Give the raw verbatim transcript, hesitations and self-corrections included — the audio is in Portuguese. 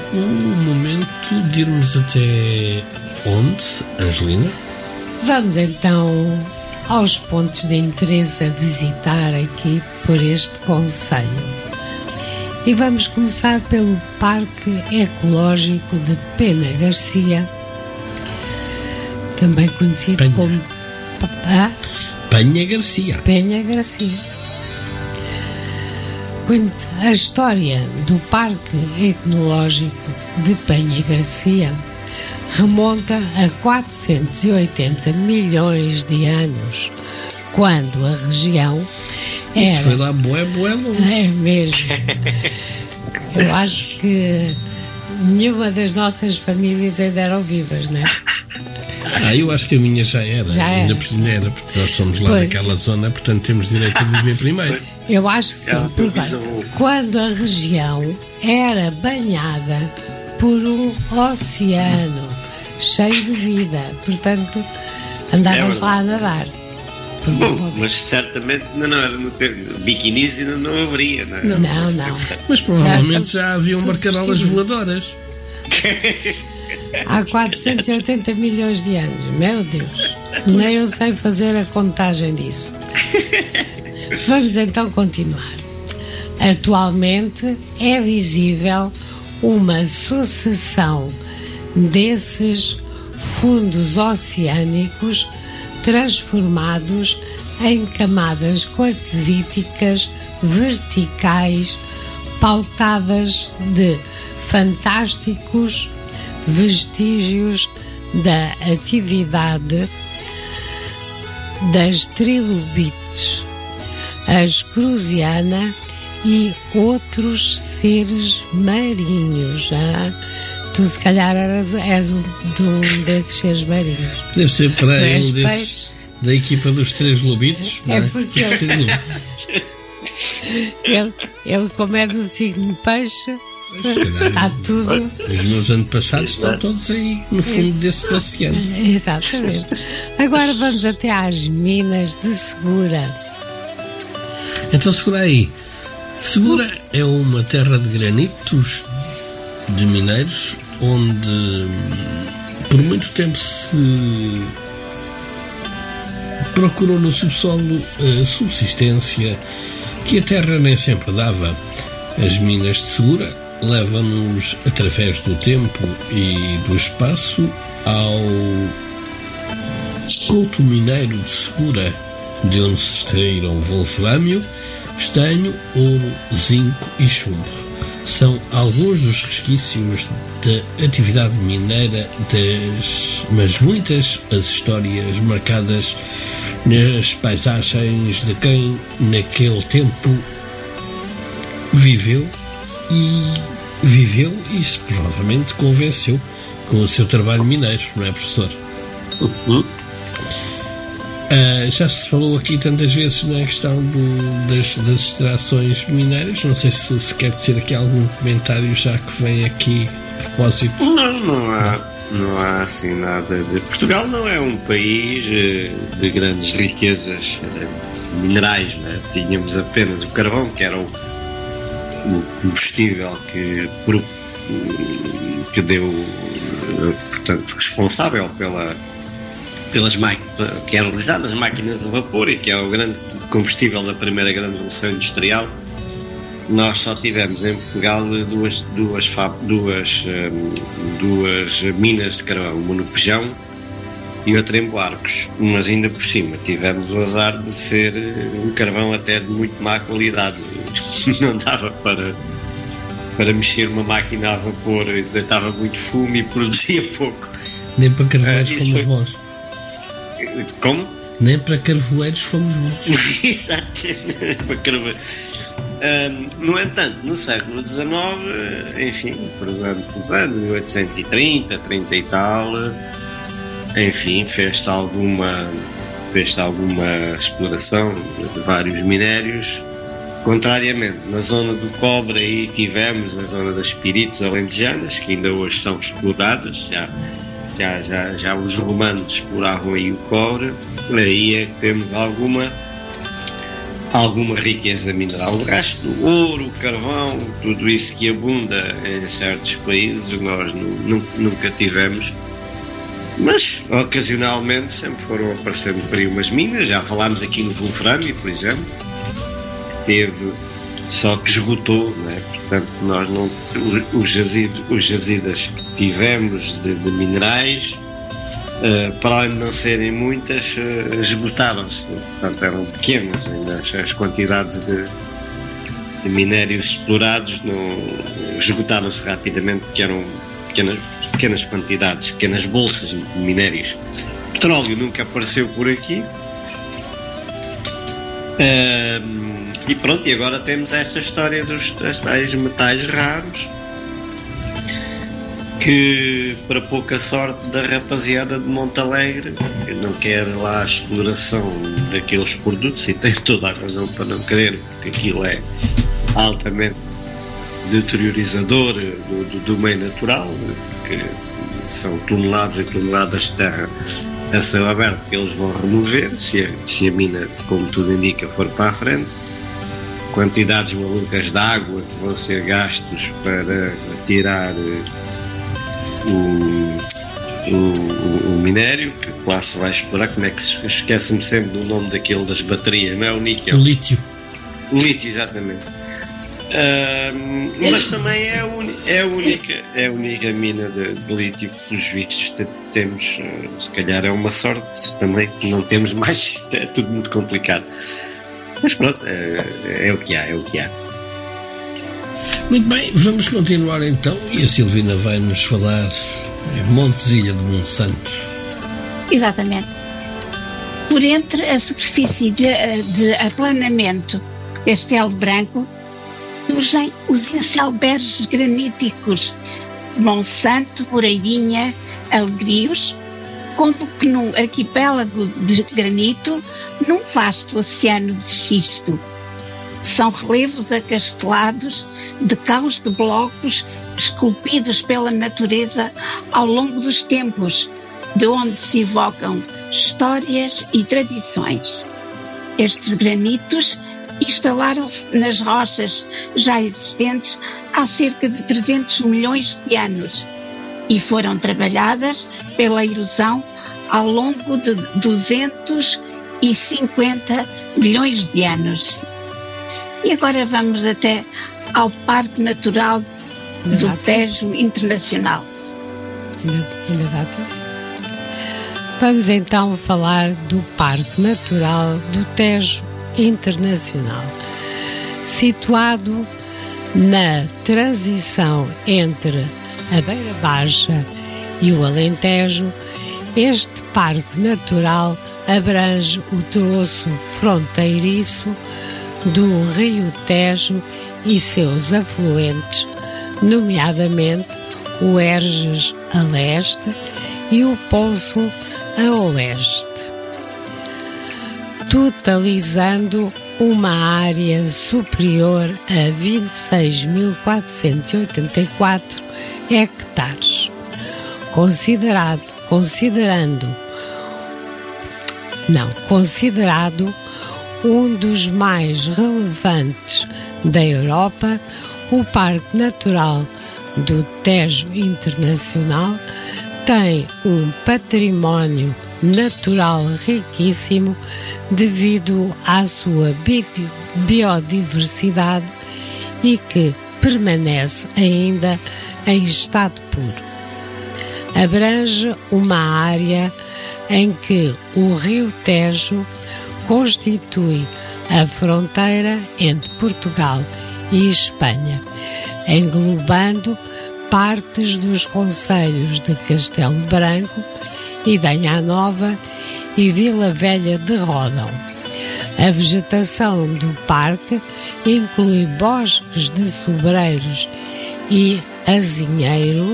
o momento de irmos até onde, Angelina? Vamos então aos pontos de interesse a visitar aqui por este concelho. E vamos começar pelo Parque Ecológico de Pena Garcia, também conhecido Penha. como ah? Penha Garcia. Penha Garcia. A história do Parque Etnológico de Penha Garcia remonta a quatrocentos e oitenta milhões de anos, quando a região era... Isso foi lá bué, bué longe. É mesmo. Eu acho que nenhuma das nossas famílias ainda eram vivas, não é? Ah, eu acho que a minha já era. Já era. Ainda por cima era, porque nós somos lá Pois. daquela zona, portanto temos direito a viver primeiro. Eu acho que sim, Ela porque bisavô. quando a região era banhada por um oceano cheio de vida, portanto andávamos É lá a nadar. Bom, mas certamente ainda não era no tempo. Biquinis ainda não haveria, não é? Não, Nesse não. tempo. Mas provavelmente Era já haviam tudo barcarolas vestido. voadoras. Há quatrocentos e oitenta milhões de anos, meu Deus, nem eu sei fazer a contagem disso. Vamos então continuar. Atualmente é visível uma sucessão desses fundos oceânicos transformados em camadas quartzíticas verticais pautadas de fantásticos vestígios da atividade das trilobites, a escruziana e outros seres marinhos. Ah? Tu se calhar eras, és um, de um desses seres marinhos. Deve ser para Tu és um desses peixe. da equipa dos Três Lobitos. É não porque Os eu- Três Lobitos. Ele, ele como é do signo de peixe, está tudo. Os meus antepassados estão todos aí no fundo desses oceanos. Exatamente. Agora vamos até às minas de Segura. Então segura aí. Segura é uma terra de granitos de mineiros onde hum, por muito tempo se procurou no subsolo a subsistência que a terra nem sempre dava. As minas de Segura levam-nos através do tempo e do espaço ao couto mineiro de Segura, de onde se extraíram wolfrâmio, estanho, ouro, zinco e chumbo. São alguns dos resquícios da atividade mineira, das, mas muitas as histórias marcadas nas paisagens de quem naquele tempo viveu e viveu e se provavelmente convenceu com o seu trabalho mineiro, não é, professor? Uhum. Ah, já se falou aqui tantas vezes na questão do, das, das extrações mineiras. Não sei se, se quer dizer aqui algum comentário já que vem aqui a propósito. Não, não há, não há assim nada de. Portugal não é um país eh, de grandes riquezas eh, minerais, né? Tínhamos apenas o carvão, que era o, o combustível que, pro- que deu, eh, portanto, responsável pela. pelas máquinas que eram realizadas, máquinas a vapor, e que é o grande combustível da primeira grande revolução industrial. Nós só tivemos em Portugal duas, duas, fab- duas, hum, duas minas de carvão, uma no Pejão e outra em Boarcos, mas ainda por cima tivemos o azar de ser um carvão até de muito má qualidade. Não dava para, para mexer uma máquina a vapor, deitava muito fumo e produzia pouco. Nem para carvoeiros Ah, isso fomos foi- bons. Como? Nem para carvoeiros fomos bons. Exato. Para caramba. Ahm, no entanto, no século dezenove, enfim, cruzando com os anos, mil oitocentos e trinta, trinta e tal, enfim, fez-se alguma, fez-se alguma exploração de vários minérios. Contrariamente, na zona do cobre aí tivemos, na zona das piritas alentejanas, que ainda hoje são exploradas, já, já, já, já os romanos exploravam aí o cobre, aí é que temos alguma alguma riqueza mineral. O resto, ouro, carvão, tudo isso que abunda em certos países, nós nu- nunca tivemos. Mas, ocasionalmente, sempre foram aparecendo por aí umas minas. Já falámos aqui no Wolframio, por exemplo, que teve, só que esgotou, não é? Portanto, nós não, os, jazidos, os jazidas que tivemos de, de minerais, uh, para além de não serem muitas, uh, esgotaram-se. Portanto, eram pequenas ainda as, as quantidades de, de minérios explorados, não, esgotaram-se rapidamente, porque eram pequenas, pequenas quantidades, pequenas bolsas de minérios. O petróleo nunca apareceu por aqui. Uh, e pronto, e agora temos esta história dos, dos tais metais raros, que, para pouca sorte da rapaziada de Montalegre, que não quer lá a exploração daqueles produtos, e tem toda a razão para não querer, porque aquilo é altamente deteriorizador do, do, do meio natural, porque são toneladas e toneladas de terra a céu aberto que eles vão remover, se a, se a mina, como tudo indica, for para a frente. Quantidades malucas de água que vão ser gastos para tirar o, o, o minério, que lá se vai explorar. Como é que se esquece-me sempre do nome daquele das baterias, não é o níquel? O lítio. O lítio, exatamente. Uh, mas também é a, uni- é, a única, é a única mina de, de lítio que, pelos vistos, te- temos. Uh, se calhar é uma sorte também que não temos mais. É tudo muito complicado. Mas pronto, é, é o que há, é o que há. Muito bem, vamos continuar então, e a Silvina vai nos falar em Montesilha de Monsanto. Exatamente. Por entre a superfície de, de aplanamento de Castelo Branco surgem os encelberges graníticos de Monsanto, Moreirinha, Alegrios, como que num arquipélago de granito, num vasto oceano de xisto. São relevos acastelados de caos de blocos esculpidos pela natureza ao longo dos tempos, de onde se evocam histórias e tradições. Estes granitos instalaram-se nas rochas já existentes há cerca de trezentos milhões de anos e foram trabalhadas pela erosão ao longo de duzentos e cinquenta milhões de anos. E agora vamos até ao Parque Natural do Exato. Tejo Internacional. Ainda, ainda dá tempo. Vamos então falar do Parque Natural do Tejo Internacional, situado na transição entre a Beira Baixa e o Alentejo. Este parque natural abrange o troço fronteiriço do Rio Tejo e seus afluentes, nomeadamente o Erges a leste e o Poço a oeste, totalizando uma área superior a vinte e seis mil quatrocentos e oitenta e quatro hectares, considerado, considerando, não, considerado um dos mais relevantes da Europa. O Parque Natural do Tejo Internacional tem um património natural riquíssimo devido à sua biodiversidade e que permanece ainda em estado puro. Abrange uma área em que o Rio Tejo constitui a fronteira entre Portugal e Espanha, englobando partes dos concelhos de Castelo Branco, Idenha Nova e Vila Velha de Ródão. A vegetação do parque inclui bosques de sobreiros e azinheiros,